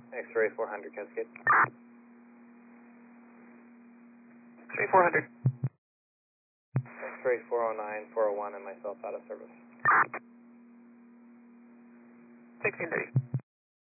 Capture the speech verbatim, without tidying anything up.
X-ray four hundred, Cascade. X-ray four hundred. X-ray four oh nine, four oh one, and myself out of service. sixteen thirty.